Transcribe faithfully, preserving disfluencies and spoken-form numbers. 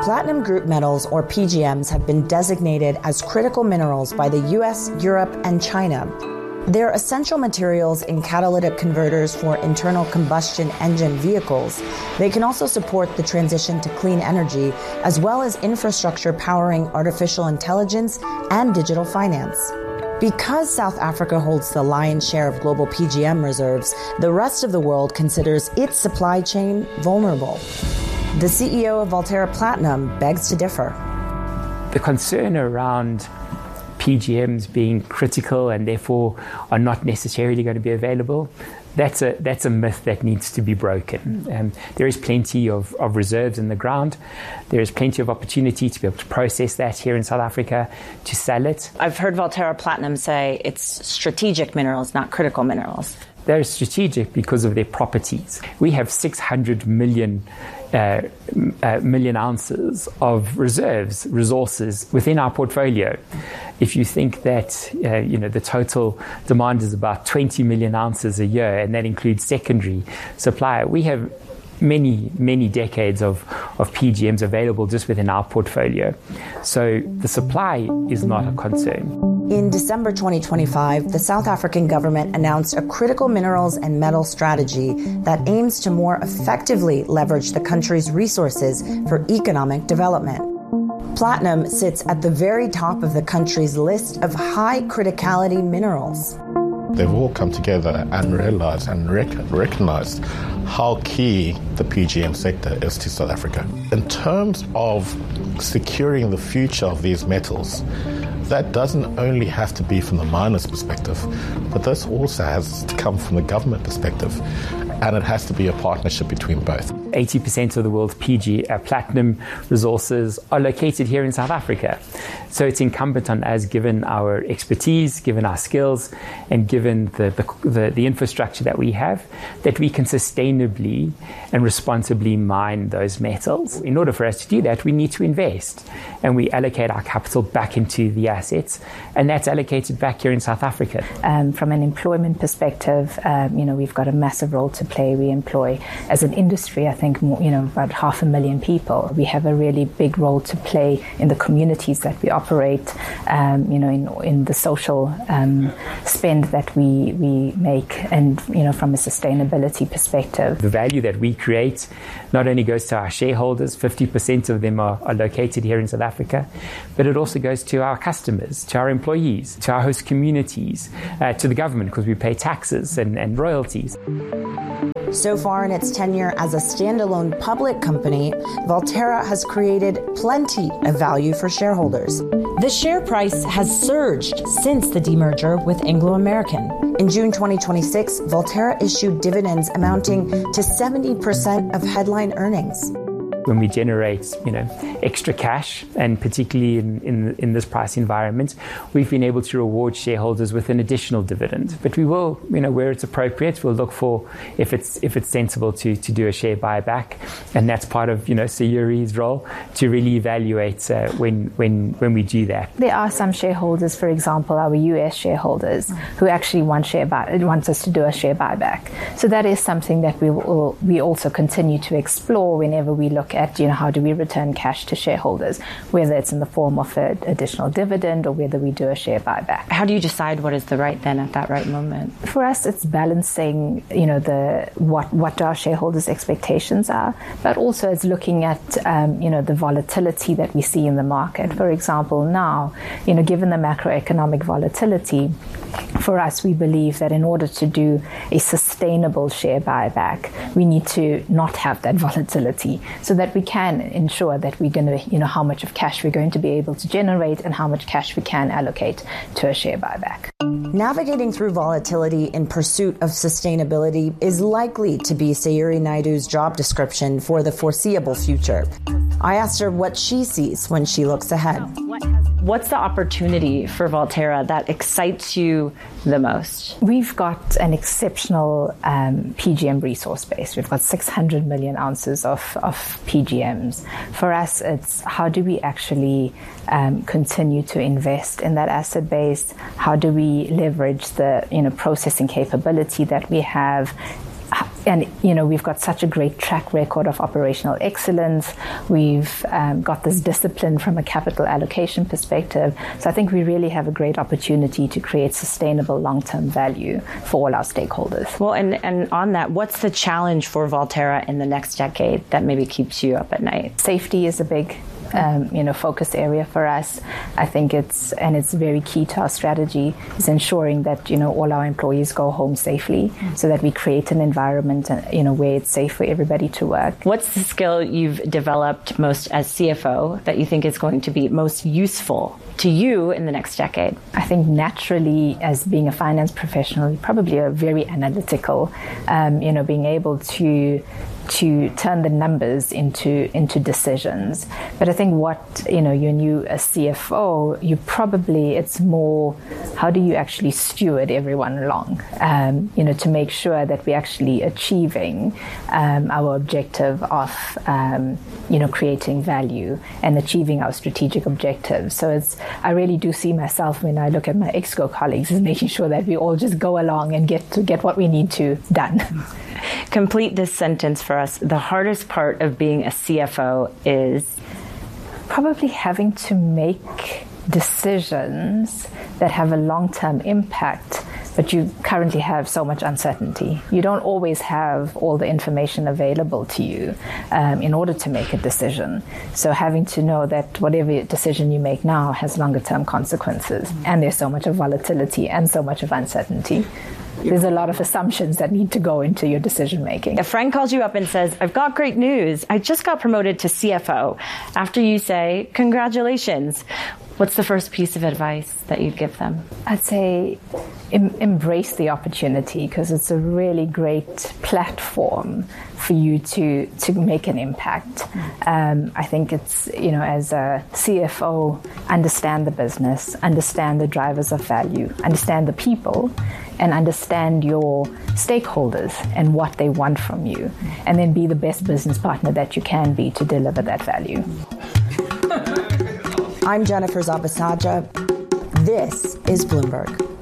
Platinum group metals, or P G Ms, have been designated as critical minerals by the U S, Europe, and China. They're essential materials in catalytic converters for internal combustion engine vehicles. They can also support the transition to clean energy, as well as infrastructure powering artificial intelligence and digital finance. Because South Africa holds the lion's share of global P G M reserves, the rest of the world considers its supply chain vulnerable. The C E O of Valterra Platinum begs to differ. The concern around P G Ms being critical and therefore are not necessarily going to be available, that's a that's a myth that needs to be broken. Um, there is plenty of, of reserves in the ground. There is plenty of opportunity to be able to process that here in South Africa, to sell it. I've heard Valterra Platinum say it's strategic minerals, not critical minerals. They're strategic because of their properties. We have six hundred million Uh, uh, million ounces of reserves, resources within our portfolio. If you think that uh, you know the total demand is about twenty million ounces a year, and that includes secondary supply, we have many, many decades of, of P G Ms available just within our portfolio. So the supply is not a concern. In December twenty twenty-five, the South African government announced a critical minerals and metal strategy that aims to more effectively leverage the country's resources for economic development. Platinum sits at the very top of the country's list of high criticality minerals. They've all come together and realized and rec- recognized how key the P G M sector is to South Africa. In terms of securing the future of these metals, that doesn't only have to be from the miner's perspective, but this also has to come from the government perspective, and it has to be a partnership between both. eighty percent of the world's P G uh, platinum resources are located here in South Africa. So it's incumbent on us, given our expertise, given our skills, and given the, the, the, the infrastructure that we have, that we can sustainably and responsibly mine those metals. In order for us to do that, we need to invest, and we allocate our capital back into the assets, and that's allocated back here in South Africa. Um, from an employment perspective, um, you know, we've got a massive role to play. We employ, as an industry, I think, more, you know, about half a million people. We have a really big role to play in the communities that we operate, um, you know, in, in the social um, spend that we, we make, and, you know, from a sustainability perspective. The value that we create not only goes to our shareholders, fifty percent of them are, are located here in South Africa, but it also goes to our customers, to our employees, to our host communities, uh, to the government, because we pay taxes and, and royalties. So far in its tenure as a standalone public company, Valterra has created plenty of value for shareholders. The share price has surged since the demerger with Anglo American. In June twenty twenty-six, Valterra issued dividends amounting to seventy percent of headline earnings. When we generate, you know, extra cash, and particularly in, in, in this price environment, we've been able to reward shareholders with an additional dividend. But we will, you know, where it's appropriate, we'll look for if it's if it's sensible to, to do a share buyback, and that's part of, you know, Sayuri's role to really evaluate uh, when when when we do that. There are some shareholders, for example, our U S shareholders, who actually want share buy wants us to do a share buyback. So that is something that we will we also continue to explore whenever we look at, you know, how do we return cash to shareholders, whether it's in the form of an additional dividend or whether we do a share buyback. How do you decide what is the right then at that right moment? For us, it's balancing, you know, the what what our shareholders' expectations are, but also it's looking at, um, you know, the volatility that we see in the market. For example, now, you know, given the macroeconomic volatility, for us, we believe that in order to do a sustainable share buyback, we need to not have that volatility, so that we can ensure that we're going to, you know, how much of cash we're going to be able to generate and how much cash we can allocate to a share buyback. Navigating through volatility in pursuit of sustainability is likely to be Sayuri Naidu's job description for the foreseeable future. I asked her what she sees when she looks ahead. What's the opportunity for Valterra that excites you the most? We've got an exceptional um, P G M resource base. We've got six hundred million ounces of, of P G Ms. For us, it's how do we actually um, continue to invest in that asset base? How do we leverage the, you know, processing capability that we have? And you know, we've got such a great track record of operational excellence. We've um, got this discipline from a capital allocation perspective. So I think we really have a great opportunity to create sustainable long-term value for all our stakeholders. Well, and, and on that, what's the challenge for Valterra in the next decade that maybe keeps you up at night? Safety is a big Um, you know, focus area for us. I think it's, and it's very key to our strategy, is ensuring that, you know, all our employees go home safely so that we create an environment, you know, where it's safe for everybody to work. What's the skill you've developed most as C F O that you think is going to be most useful to you in the next decade? I think naturally, as being a finance professional, probably a very analytical, um, you know, being able to to turn the numbers into into decisions. But I think what, you know, when you as C F O, you probably, it's more, how do you actually steward everyone along, um, you know, to make sure that we're actually achieving um, our objective of, um, you know, creating value and achieving our strategic objectives. So it's, I really do see myself when I look at my ExCo colleagues as making sure that we all just go along and get to get what we need to done. Complete this sentence for us. The hardest part of being a C F O is? Probably having to make decisions that have a long-term impact, but you currently have so much uncertainty. You don't always have all the information available to you um, in order to make a decision. So having to know that whatever decision you make now has longer-term consequences, and there's so much of volatility and so much of uncertainty. There's a lot of assumptions that need to go into your decision making. A friend calls you up and says, I've got great news. I just got promoted to C F O. After you say, congratulations, what's the first piece of advice that you'd give them? I'd say em- embrace the opportunity, because it's a really great platform for you to, to make an impact. Um, I think it's, you know, as a C F O, understand the business, understand the drivers of value, understand the people, and understand your stakeholders and what they want from you, and then be the best business partner that you can be to deliver that value. I'm Jennifer Zabasaja. This is Bloomberg.